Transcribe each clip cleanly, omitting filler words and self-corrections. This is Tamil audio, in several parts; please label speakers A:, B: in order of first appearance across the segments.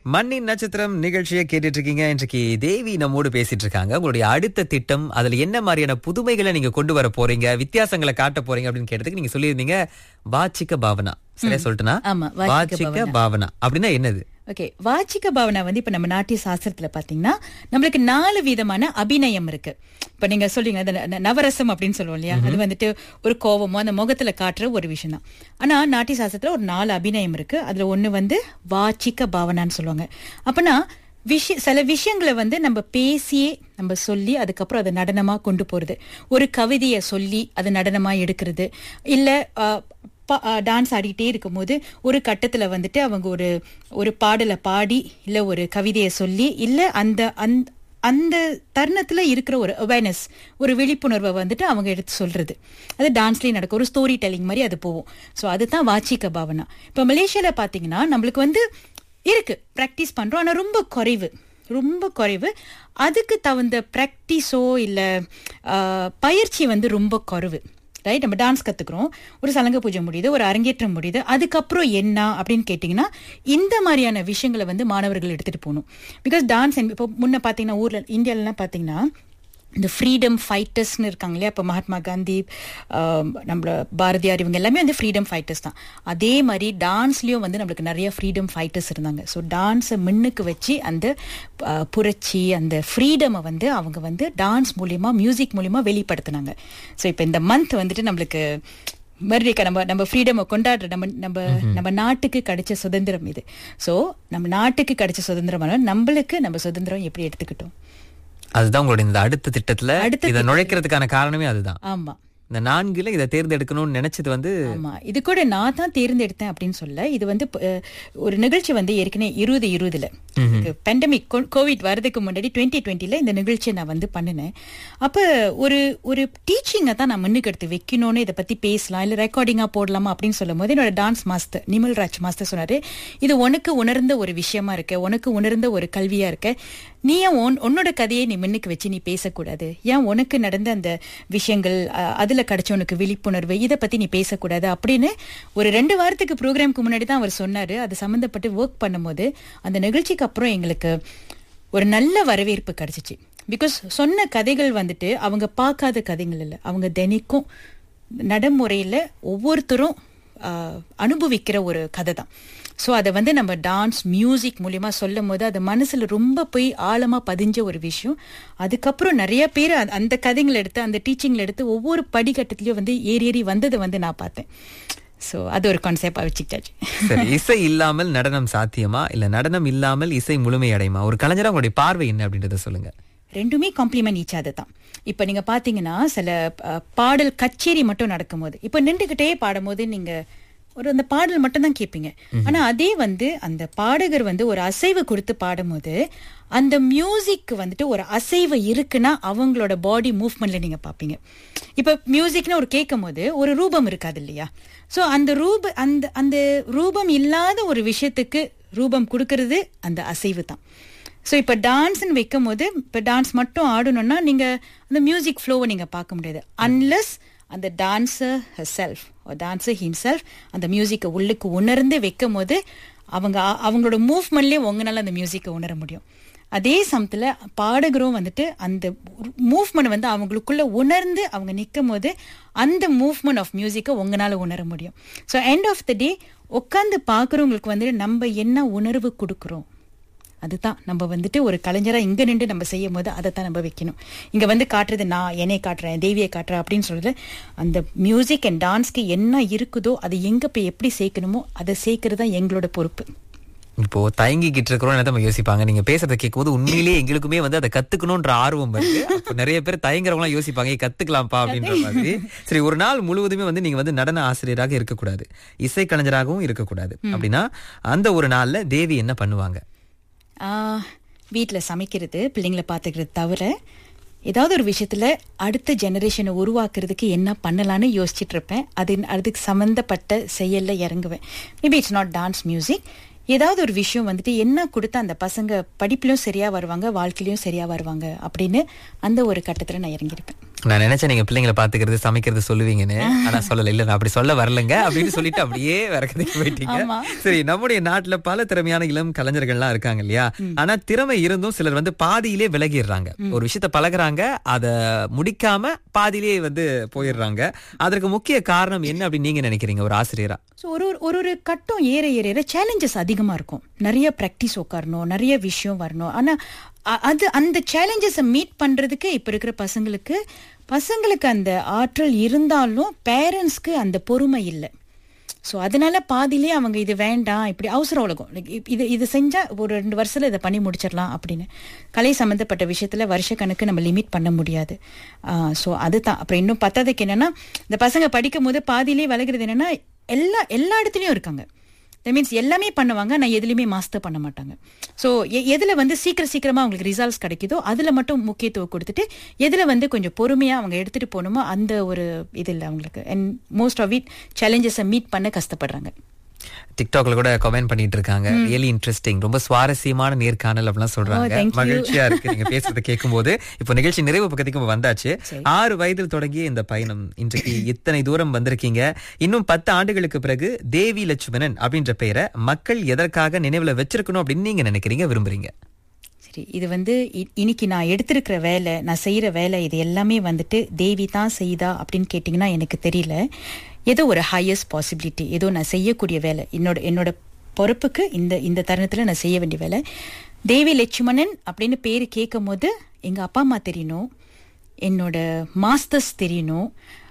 A: மண்ணின் நட்சத்திரம் நிகழ்ச்சியை கேட்டுட்டு இருக்கீங்க. இன்றைக்கு தேவி நம்மோடு பேசிட்டு இருக்காங்க. உங்களுடைய அடுத்த திட்டம், அதுல என்ன மாதிரியான புதுமைகளை நீங்க கொண்டு வர போறீங்க, வித்தியாசங்களை காட்ட போறீங்க அப்படின்னு கேட்டதுக்கு நீங்க சொல்லியிருந்தீங்க வாச்சிக்க பாவனா. சரியா சொல்லிட்டேனா?
B: ஆமா,
A: வாச்சிக்க பாவனா அப்படின்னா என்னது?
B: ஓகே, வாச்சிக்க பாவனா இப்ப நம்ம நாட்டிய சாஸ்திரத்துல பாத்தீங்கன்னா நம்மளுக்கு 4 விதமான அபிநயம் இருக்கு. இப்ப நீங்க சொல்றீங்க நவரசம் அப்படின்னு சொல்லுவோம் இல்லையா, அது ஒரு கோபமோ அந்த முகத்துல காட்டுற ஒரு விஷயம் தான். ஆனா நாட்டிய சாஸ்திரத்துல ஒரு 4 அபிநயம் இருக்கு. அதுல ஒண்ணு வாச்சிக்க பாவனான்னு சொல்லுவாங்க. அப்பனா சில விஷயங்களை நம்ம பேசியே நம்ம சொல்லி அதுக்கப்புறம் அதை நடனமா கொண்டு போறது. ஒரு கவிதையை சொல்லி அது நடனமா எடுக்கிறது, இல்ல டான்ஸ் ஆடிட்டே இருக்கும் போது ஒரு கட்டத்துல அவங்க ஒரு பாடலை பாடி இல்ல ஒரு கவிதையை சொல்லி இல்ல அந்த தருணத்துல இருக்கிற ஒரு அவேர்னஸ், ஒரு விழிப்புணர்வை அவங்க எடுத்து சொல்றது. அது டான்ஸ்லயே நடக்கும், ஒரு ஸ்டோரி டெல்லிங் மாதிரி அது போகும். ஸோ அதுதான் வாச்சிக்க பாவனா. இப்ப மலேசியால பாத்தீங்கன்னா நம்மளுக்கு இருக்கு, பிராக்டிஸ் பண்றோம், ஆனா ரொம்ப குறைவு. அதுக்கு தகுந்த பிராக்டிஸோ இல்ல பயிற்சி ரொம்ப குறைவு. ரைட், நம்ம டான்ஸ் கத்துக்கிறோம், ஒரு சலங்க பூஜை முடியுது, ஒரு அரங்கேற்றம் முடியுது, அதுக்கப்புறம் என்ன அப்படின்னு கேட்டீங்கன்னா இந்த மாதிரியான விஷயங்களை மாணவர்கள் எடுத்துட்டு போகணும். பிகாஸ் டான்ஸ் இப்போ முன்ன பாத்தீங்கன்னா ஊர்ல இந்தியாலாம் பாத்தீங்கன்னா இந்த ஃப்ரீடம் ஃபைட்டர்ஸ்னு இருக்காங்க இல்லையா. இப்போ மகாத்மா காந்தி, நம்மள பாரதியார், இவங்க எல்லாமே ஃப்ரீடம் ஃபைட்டர்ஸ் தான். அதே மாதிரி டான்ஸ்லயும் நம்மளுக்கு நிறைய ஃப்ரீடம் ஃபைட்டர்ஸ் இருந்தாங்க. ஸோ டான்ஸை முன்னுக்கு வச்சு அந்த புரட்சி, அந்த ஃப்ரீடமை அவங்க டான்ஸ் மூலியமா, மியூசிக் மூலியமா வெளிப்படுத்தினாங்க. ஸோ இப்போ இந்த மந்த் நம்மளுக்கு மறுபடியும் நம்ம ஃப்ரீடம் கொண்டாடுற நம்ம நாட்டுக்கு கிடைச்ச சுதந்திரம் இது. ஸோ நம்ம நாட்டுக்கு கிடைச்ச சுதந்திரம், நம்மளுக்கு நம்ம சுதந்திரம் எப்படி எடுத்துக்கிட்டோம்,
A: அதுதான் உங்களுடைய இந்த அடுத்த திட்டத்துல இதை நுழைக்கிறதுக்கான காரணமே அதுதான்.
B: ஆமா,
A: இந்த 4ல இதை தேர்ந்தெடுக்கணும்னு நினைச்சது
B: ஆமா, இது கூட நான் தான் தேர்ந்தெடுத்தேன் அப்படின்னு சொல்ல. இது ஒரு நிகழ்ச்சி ஏற்கனவே 2020 பேண்டமிக் கோவிட் வரதுக்கு முன்னாடி 2020 இந்த நிகழ்ச்சியை நான் பண்ணினேன். அப்ப ஒரு டீச்சிங்கை தான் நான் முன்னுக்கு எடுத்து வைக்கணும்னு, இதை பத்தி பேசலாம் இல்ல ரெக்கார்டிங்கா போடலாமா அப்படின்னு சொல்லும் போது என்னோட டான்ஸ் மாஸ்டர் நிமல்ராஜ் மாஸ்டர் சொன்னாரு, இது உனக்கு உணர்ந்த ஒரு விஷயமா இருக்க, உனக்கு உணர்ந்த ஒரு கல்வியா இருக்க, நீ ஏன் உன்னோட கதையை நீ முன்னுக்கு வச்சு நீ பேசக்கூடாது? ஏன் உனக்கு நடந்த அந்த விஷயங்கள், அதுல கிடைச்ச உனக்கு விழிப்புணர்வு, இதை பத்தி நீ பேசக்கூடாது அப்படின்னு ஒரு 2 வாரத்துக்கு ப்ரோக்ராமுக்கு முன்னாடி தான் அவர் சொன்னாரு. அது சம்பந்தப்பட்டு ஒர்க் பண்ணும்போது அந்த நிகழ்ச்சிக்கு அப்புறம் எங்களுக்கு ஒரு நல்ல வரவேற்பு கிடைச்சிச்சு. பிகாஸ் சொன்ன கதைகள் அவங்க பார்க்காத கதைகள் இல்லை, அவங்க தினைக்கும் நடைமுறையில ஒவ்வொருத்தரும் அனுபவிக்கிற ஒரு கதை தான். ஸோ அதை நம்ம டான்ஸ் மியூசிக் மூலியமா சொல்லும் போது அது மனசுல ரொம்ப போய் ஆழமா பதிஞ்ச ஒரு விஷயம். அதுக்கப்புறம் நிறைய பேர் அந்த கதைகளை எடுத்து, அந்த டீச்சிங்ல எடுத்து ஒவ்வொரு படிக்கட்டத்திலயும் ஏறி வந்ததை நான் பார்த்தேன். ஸோ அது ஒரு கான்செப்டா வச்சுக்கிட்டாச்சு.
A: இசை இல்லாமல் நடனம் சாத்தியமா, இல்ல நடனம் இல்லாமல் இசை முழுமையடையுமா? ஒரு கலைஞரா உங்களுடைய பார்வை என்ன அப்படின்றத சொல்லுங்க.
B: ரெண்டுமே காம்ப்ளிமெண்ட் ஈச் அதர் தான். இப்ப நீங்க பாத்தீங்கன்னா சில பாடல் கச்சேரி மட்டும் நடக்கும்போது, இப்ப நின்றுகிட்டே பாடும்போது நீங்க அந்த பாடல் மட்டும் தான் கேட்பீங்க. ஆனா அதே அந்த பாடகர் ஒரு அசைவு கொடுத்து பாடும்போது அந்த மியூசிக் ஒரு அசைவு இருக்குன்னா அவங்களோட பாடி மூவ்மெண்ட்ல நீங்க பாப்பீங்க. இப்ப மியூசிக்னு கேட்கும் போது ஒரு ரூபம் இருக்காது இல்லையா? சோ அந்த ரூபம் இல்லாத ஒரு விஷயத்துக்கு ரூபம் கொடுக்கறது அந்த அசைவு தான். ஸோ இப்போ டான்ஸ்ன்னு வைக்கும் போது, இப்போ டான்ஸ் மட்டும் ஆடணும்னா நீங்க அந்த மியூசிக் ஃப்ளோவை நீங்க பார்க்க முடியாது, அன்லெஸ் அந்த டான்ஸர் ஹெர்செல்ஃப் டான்ஸர் ஹிம்செல்ஃப் அந்த மியூசிக்கை உள்ளுக்கு உணர்ந்து வைக்கும் போது அவங்களோட மூவ்மெண்ட்லேயே உங்களால அந்த மியூசிக்கை உணர முடியும். அதே சமயத்துல பாடகரும் அந்த மூவ்மெண்ட் அவங்களுக்குள்ள உணர்ந்து அவங்க நிற்கும் போது அந்த மூவ்மெண்ட் ஆஃப் மியூசிக்கை உங்களால உணர முடியும். ஸோ எண்ட் ஆஃப் த டே உட்காந்து பார்க்குறவங்களுக்கு நம்ம என்ன உணர்வு கொடுக்குறோம், அதுதான் நம்ம ஒரு கலைஞரா இங்க நின்று நம்ம செய்யும் போது அதைத்தான் நம்ம வைக்கணும். இங்க காட்டுறது நான் என்னை காட்டுறேன், தேவியை காட்டுறேன் அப்படின்னு சொல்றது, அந்த மியூசிக் அண்ட் டான்ஸ்க்கு என்ன இருக்குதோ அது எங்க போய் எப்படி சேர்க்கணுமோ அதை சேர்க்கறது எங்களோட பொறுப்பு.
A: இப்போ தயங்கிக்கிட்டு இருக்கிறோம் நம்ம யோசிப்பாங்க, நீங்க பேசுறதை கேட்கும்போது உண்மையிலேயே எங்களுக்குமே அதை கத்துக்கணும்ன்ற ஆர்வம் வருது. நிறைய பேர் தயங்குறவங்களாம் யோசிப்பாங்க கத்துக்கலாம்ப்பா அப்படின்ற மாதிரி. சரி, ஒரு நாள் முழுவதுமே நீங்க நடன ஆசிரியராக இருக்கக்கூடாது, இசை கலைஞராகவும் இருக்கக்கூடாது அப்படின்னா அந்த ஒரு நாள்ல தேவி என்ன பண்ணுவாங்க?
B: வீட்டில் சமைக்கிறது, பிள்ளைங்களை பார்த்துக்கிறது தவிர ஏதாவது ஒரு விஷயத்துல அடுத்த ஜெனரேஷனை உருவாக்குறதுக்கு என்ன பண்ணலான்னு யோசிச்சுட்டு இருப்பேன். அதுக்கு சம்பந்தப்பட்ட செயல்ல இறங்குவேன். Maybe it's not dance music, ஏதாவது ஒரு விஷயம் என்ன கொடுத்தா அந்த பசங்க படிப்பிலும் சரியா வருவாங்க, வாழ்க்கையிலும் சரியா வருவாங்க அப்படின்னு அந்த ஒரு கட்டத்துல நான் இறங்கியிருப்பேன்.
A: நான் நினைச்சேன் நீங்க பிள்ளைங்களை பாத்துக்கிறது சமைக்கிறது சொல்லுவீங்கன்னு. ஆனா சொல்லல. இல்ல நான் அப்படி சொல்ல வரலங்க அப்படின்னு சொல்லிட்டு அப்படியே வேற கதைக்கு போயிட்டீங்க. சரி, நம்முடைய நாட்டுல பல திறமையான இளம் கலைஞர்கள்லாம் இருக்காங்க இல்லையா? ஆனா திறமை இருந்தும் சிலர் வந்து பாதியிலே விலகிடுறாங்க. ஒரு விஷயத்த பழகுறாங்க, அத முடிக்காம பாதியிலே வந்து போயிடுறாங்க. அதற்கு முக்கிய காரணம் என்ன அப்படின்னு நீங்க நினைக்கிறீங்க ஒரு ஆசிரியரா?
B: ஒரு கட்டம் ஏற ஏற ஏற சேலஞ்சஸ் அதிகமா இருக்கும். நிறைய பிராக்டிஸ் உட்காரணும், நிறைய விஷயம் வரணும். ஆனா அந்த சேலஞ்சஸை மீட் பண்றதுக்கு இப்ப இருக்கிற பசங்களுக்கு அந்த ஆற்றல் இருந்தாலும் பேரண்ட்ஸ்க்கு அந்த பொறுமை இல்லை. ஸோ அதனால பாதியிலே அவங்க இது வேண்டாம், இப்படி அவசர உலகம், இது செஞ்சா ஒரு 2 வருஷத்துல இதை பண்ணி முடிச்சிடலாம் அப்படின்னு. கலை சம்பந்தப்பட்ட விஷயத்துல வருஷ கணக்கு நம்ம லிமிட் பண்ண முடியாது. ஸோ அதுதான். அப்புறம் இன்னும் பத்தாததுக்கு என்னன்னா, இந்த பசங்க படிக்கும் போது பாதியிலே விலகிறது என்னன்னா, எல்லா இடத்துலயும் இருக்காங்க. தட் மீன்ஸ் எல்லாமே பண்ணுவாங்க, நான் எதுலையுமே மாஸ்டர் பண்ண மாட்டாங்க. ஸோ எதுல வந்து சீக்கிரமா அவங்களுக்கு ரிசல்ட்ஸ் கிடைக்குதோ அதுல மட்டும் முக்கியத்துவம் கொடுத்துட்டு, எதுல வந்து கொஞ்சம் பொறுமையா அவங்க எடுத்துட்டு போகணுமோ அந்த ஒரு இது இல்லை அவங்களுக்கு. And most of it சேலஞ்சஸை meet பண்ண கஷ்டப்படுறாங்க.
A: டிக்டாக்ல கூட கமெண்ட் பண்ணிட்டு இருக்காங்க, ரியலி இன்ட்ரெஸ்டிங், ரொம்ப சுவாரஸ்யமான நேர்காணல் அப்படிலாம் சொல்றாங்க. மகிழ்ச்சியா இருக்கு நீங்க பேசுறத கேட்கும் போது. இப்போ நிகழ்ச்சி நிறைவு பக்கத்துக்கு வந்தாச்சு. 6 வயதில் தொடங்கிய இந்த பயணம் இன்றைக்கு இத்தனை தூரம் வந்திருக்கீங்க. இன்னும் 10 ஆண்டுகளுக்கு பிறகு தேவி லட்சுமணன் அப்படின்ற பெயரை மக்கள் எதற்காக நினைவுல வச்சிருக்கணும் அப்படின்னு நீங்க நினைக்கிறீங்க, விரும்புறீங்க?
B: சரி, இது வந்து இன்னைக்கு நான் எடுத்திருக்கிற வேலை, நான் செய்யற வேலை, இது எல்லாமே வந்துட்டு தேவி தான் செய்தா அப்படின்னு கேட்டீங்கன்னா எனக்கு தெரியல. ஏதோ ஒரு ஹையஸ்ட் பாசிபிலிட்டி, ஏதோ நான் செய்யக்கூடிய வேலை, என்னோட பொறுப்புக்கு இந்த தருணத்துல நான் செய்ய வேண்டிய வேலை. தேவி லட்சுமணன் அப்படின்னு பேரு கேட்கும் போது எங்க அப்பா அம்மா தெரியணும், என்னோட மாஸ்டர்ஸ் தெரியணும்,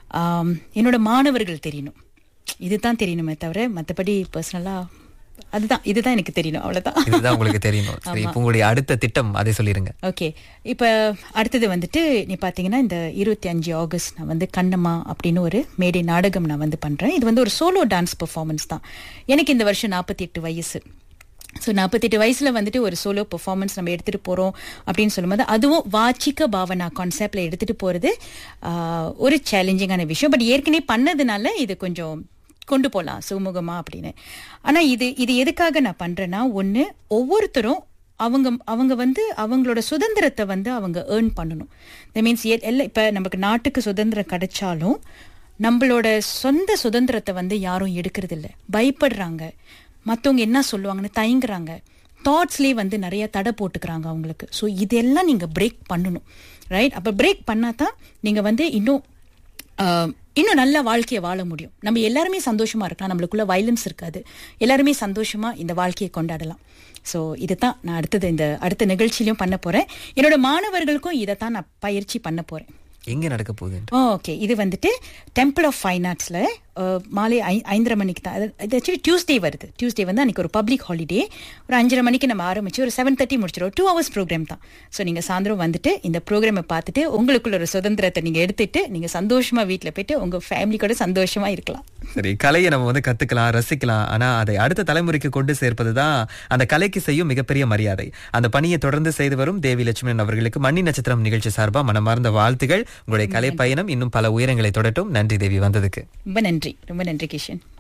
B: என்னோட மாணவர்கள் தெரியணும். இதுதான் தெரியணுமே தவிர மற்றபடி பர்சனலா இதுதான் எனக்கு தெரியணும், அவ்வளவுதான்.
A: இதுதான் உங்களுக்கு தெரியணும். சரி, இப்போ உங்களுடைய அடுத்த திட்டம் அதை சொல்லிருங்க.
B: ஓகே, இப்ப அடுத்தது வந்துட்டு நீ பாத்தீங்கன்னா இந்த 25 ஆகஸ்ட் நான் வந்து கண்ணம்மா அப்படின்னு ஒரு மேடை நாடகம் நான் வந்து பண்றேன். இது வந்து ஒரு சோலோ டான்ஸ் பெர்ஃபார்மன்ஸ் தான். எனக்கு இந்த வருஷம் 48 வயசு. ஸோ 48 வயசுல வந்துட்டு ஒரு சோலோ பெர்ஃபார்மன்ஸ் நம்ம எடுத்துட்டு போறோம் அப்படின்னு சொல்லும்போது, அதுவும் வாச்சிக்க பாவனா கான்செப்ட்ல எடுத்துட்டு போறது ஒரு சேலஞ்சிங்கான விஷயம். பட் ஏற்கனவே பண்ணதுனால இது கொஞ்சம் கொண்டு போகலாம் சுமூகமா அப்படின்னு. ஆனா இது எதுக்காக நான் பண்றேன்னா, ஒண்ணு, ஒவ்வொருத்தரும் அவங்க வந்து அவங்களோட சுதந்திரத்தை வந்து அவங்க ஏர்ன் பண்ணணும். தட் மீன்ஸ் இப்ப நமக்கு நாட்டுக்கு சுதந்திரம் கிடைச்சாலும் நம்மளோட சொந்த சுதந்திரத்தை வந்து யாரும் எடுக்கிறது இல்லை, பயப்படுறாங்க, மற்றவங்க என்ன சொல்லுவாங்கன்னு தயங்குறாங்க, தாட்ஸ்லேயே வந்து நிறைய தடை போட்டுக்கிறாங்க அவங்களுக்கு. ஸோ இதெல்லாம் நீங்க பிரேக் பண்ணணும், ரைட்? அப்ப பிரேக் பண்ணாதான் நீங்க வந்து இன்னும் நல்ல வாழ்க்கையை வாழ முடியும். நம்ம எல்லாருமே சந்தோஷமா இருக்கலாம், நம்மளுக்குள்ள வயலன்ஸ் இருக்காது, எல்லாருமே சந்தோஷமா இந்த வாழ்க்கையை கொண்டாடலாம். ஸோ இதைத்தான் நான் அடுத்த நிகழ்ச்சியிலையும் பண்ண போறேன். என்னோட மாணவர்களுக்கும் இதைத்தான் நான் பயிற்சி பண்ண போறேன்.
A: எங்க நடக்க போகுது?
B: ஓகே, இது வந்துட்டு டெம்பிள் ஆஃப் ஃபைன் ஆர்ட்ஸ்ல மாலை 5:30 மணிக்கு தான். இது ஆக்சுவலி டியூஸ்டே வருது. டியூஸ்டே வந்து அன்னைக்கு ஒரு பப்ளிக் ஹாலிடே. ஒரு 5:30 மணிக்கு நம்ம ஆரம்பிச்சு ஒரு 7:30 முடிச்சிடும். 2 hours ப்ரோக்ராம் தான். ஸோ நீங்க சாயந்தரம் வந்துட்டு இந்த ப்ரோக்ராமை பார்த்துட்டு உங்களுக்குள்ள ஒரு சுதந்திரத்தை நீங்க எடுத்துட்டு நீங்க சந்தோஷமா வீட்டுல போயிட்டு உங்க ஃபேமிலி கூட சந்தோஷமா இருக்கலாம்.
A: சரி, கலையை நம்ம வந்து கத்துக்கலாம், ரசிக்கலாம். ஆனா அதை அடுத்த தலைமுறைக்கு கொண்டு சேர்ப்பதுதான் அந்த கலைக்கு செய்யும் மிகப்பெரிய மரியாதை. அந்த பணியை தொடர்ந்து செய்து வரும் தேவி லட்சுமணன் அவர்களுக்கு மண்ணி நட்சத்திரம் நிகழ்ச்சி சார்பா மனமார்ந்த வாழ்த்துகள். உங்களுடைய கலை பயணம் இன்னும் பல உயரங்களை தொடட்டும். நன்றி தேவி, வந்ததுக்கு
B: ரொம்ப நன்றி. ரொம்ப நன்றி கிஷன்.